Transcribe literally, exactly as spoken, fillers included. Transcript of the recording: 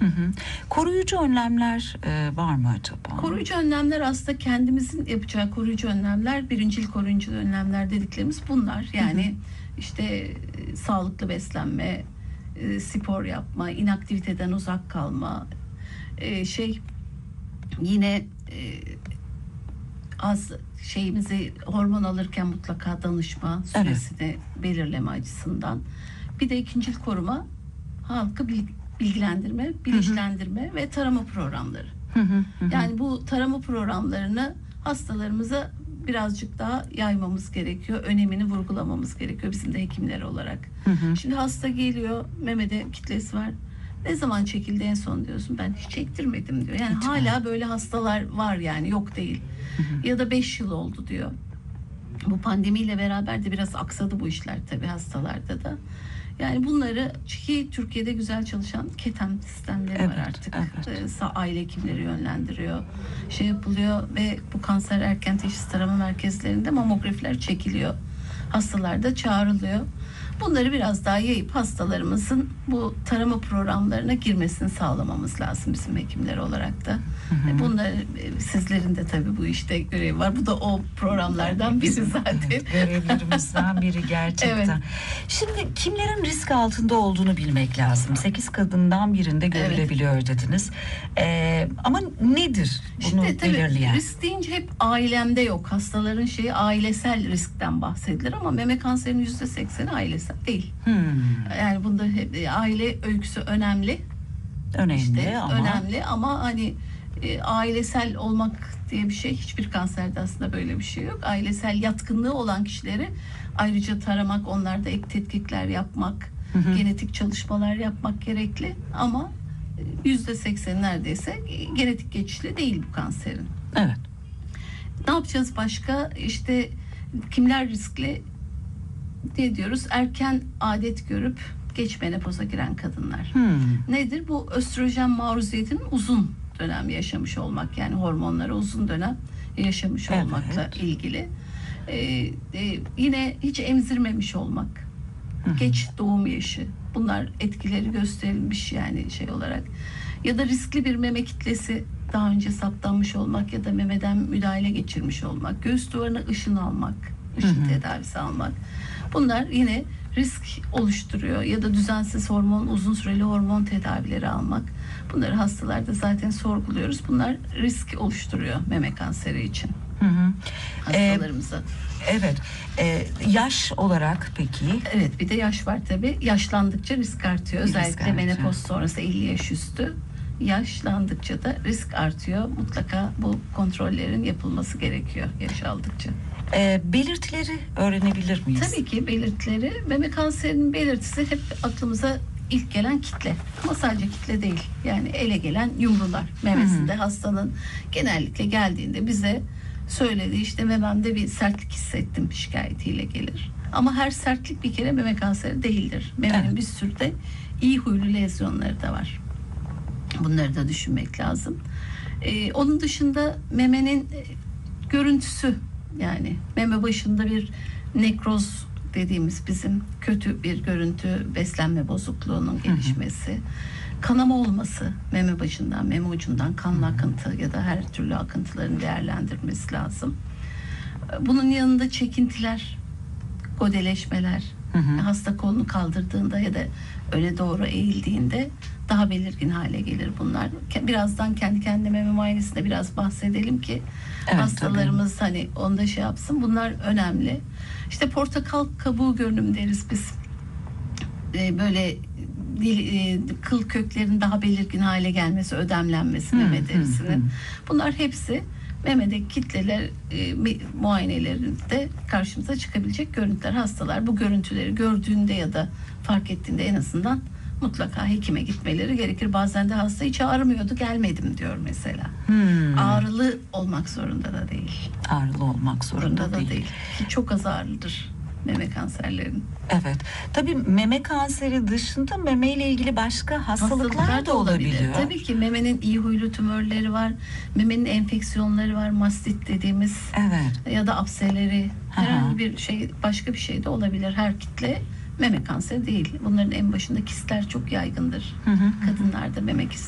Hı hı. Koruyucu önlemler e, var mı acaba? Koruyucu önlemler aslında kendimizin yapacağı koruyucu önlemler, birincil koruyucu önlemler dediklerimiz bunlar. Yani hı hı. işte e, sağlıklı beslenme, e, spor yapma, inaktiviteden uzak kalma, e, şey yine e, az şeyimizi hormon alırken mutlaka danışma süresini evet. belirleme açısından. Bir de ikincil koruma, halkı bilgilendirme, bilinçlendirme hı hı. ve tarama programları. Hı hı hı. Yani bu tarama programlarını hastalarımıza birazcık daha yaymamız gerekiyor. Önemini vurgulamamız gerekiyor bizim de hekimler olarak. Hı hı. Şimdi hasta geliyor, memede kitlesi var. Ne zaman çekildi en son diyorsun. Ben hiç çektirmedim diyor. Yani hiç hala mi? Böyle hastalar var yani, yok değil. Hı hı. Ya da beş yıl oldu diyor. Bu pandemiyle beraber de biraz aksadı bu işler tabii hastalarda da. Yani bunları, ki Türkiye'de güzel çalışan KETEM sistemleri evet, var artık. Evet. Ee, aile hekimleri yönlendiriyor. Şey yapılıyor ve bu kanser erken teşhis tarama merkezlerinde mamografiler çekiliyor. Hastalar da çağrılıyor. Bunları biraz daha yayıp hastalarımızın bu tarama programlarına girmesini sağlamamız lazım bizim hekimler olarak da. Hı hı. Bunlar, sizlerin de tabii bu işte görevi var. Bu da o programlardan biri zaten. Evet, görevlerimizden biri gerçekten. Evet. Şimdi kimlerin risk altında olduğunu bilmek lazım. Sekiz kadından birinde görülebiliyor evet. dediniz. Ee, ama nedir bunu işte, belirleyen? Risk deyince hep ailemde yok. Hastaların şeyi ailesel riskten bahsedilir ama meme kanserinin yüzde sekseni ailesel değil. Hmm. Yani bunda hep aile öyküsü önemli. Önemli işte, ama. Önemli ama hani e, ailesel olmak diye bir şey, hiçbir kanserde aslında böyle bir şey yok. Ailesel yatkınlığı olan kişileri ayrıca taramak, onlarda ek tetkikler yapmak, hı hı. genetik çalışmalar yapmak gerekli ama yüzde seksen neredeyse genetik geçişli değil bu kanserin. Evet. Ne yapacağız başka? İşte kimler riskli diye diyoruz. Erken adet görüp geç menopoza giren kadınlar. Hmm. Nedir? Bu östrojen maruziyetinin uzun dönem yaşamış olmak, yani hormonları uzun dönem yaşamış evet. olmakla ilgili. Ee, e, yine hiç emzirmemiş olmak, hı-hı. geç doğum yaşı, bunlar etkileri gösterilmiş yani şey olarak. Ya da riskli bir meme kitlesi daha önce saptanmış olmak ya da memeden müdahale geçirmiş olmak, göğüs duvarına ışın almak, ışın hı-hı. tedavisi almak. Bunlar yine risk oluşturuyor ya da düzensiz hormon, uzun süreli hormon tedavileri almak. Bunları hastalarda zaten sorguluyoruz. Bunlar risk oluşturuyor meme kanseri için. Hı hı. Hastalarımıza. Ee, evet. Ee, yaş olarak peki? Evet, bir de yaş var tabii. Yaşlandıkça risk artıyor. Özellikle risk artıyor. Menopoz sonrası elli yaş üstü. Yaşlandıkça da risk artıyor. Mutlaka bu kontrollerin yapılması gerekiyor yaş aldıkça. E, belirtileri öğrenebilir miyiz? Tabii ki belirtileri. Meme kanserinin belirtisi hep aklımıza ilk gelen kitle. Ama sadece kitle değil. Yani ele gelen yumrular memesinde. Hı hı. Hastanın genellikle geldiğinde bize söylediği işte mememde bir sertlik hissettim şikayetiyle gelir. Ama her sertlik bir kere meme kanseri değildir. Memenin evet. bir sürü de iyi huylu lezyonları da var. Bunları da düşünmek lazım. Ee, onun dışında memenin görüntüsü, yani meme başında bir nekroz dediğimiz bizim kötü bir görüntü, beslenme bozukluğunun gelişmesi, hı hı. kanama olması, meme başından, meme ucundan kanlı akıntı ya da her türlü akıntıların değerlendirmesi lazım. Bunun yanında çekintiler, godeleşmeler, hı hı. hasta kolunu kaldırdığında ya da öne doğru eğildiğinde daha belirgin hale gelir bunlar. Birazdan kendi kendine meme muayenesinde biraz bahsedelim ki evet, hastalarımız tabii. hani onda şey yapsın. Bunlar önemli. İşte portakal kabuğu görünüm deriz biz. Ee, böyle dil, e, kıl köklerin daha belirgin hale gelmesi, ödemlenmesi hmm, meme derisinin. Hmm, hmm. Bunlar hepsi memedeki kitleler e, muayenelerinde karşımıza çıkabilecek görüntüler. Hastalar bu görüntüleri gördüğünde ya da fark ettiğinde en azından mutlaka hekime gitmeleri gerekir. Bazen de hasta hiç ağrımıyordu, gelmedim diyor mesela. Hmm. Ağrılı olmak zorunda da değil. Ağrılı olmak zorunda, zorunda da değil. değil. Ki çok az ağrılıdır meme kanserlerin. Evet. Tabii meme kanseri dışında meme ile ilgili başka hastalıklar, hastalıklar da olabiliyor. olabilir. Tabii ki memenin iyi huylu tümörleri var. Memenin enfeksiyonları var. Mastit dediğimiz. Evet. Ya da apseleri. Herhangi bir şey, başka bir şey de olabilir. Her kitle meme kanseri değil. Bunların en başında kistler çok yaygındır. Hı hı. Kadınlarda meme kistleri.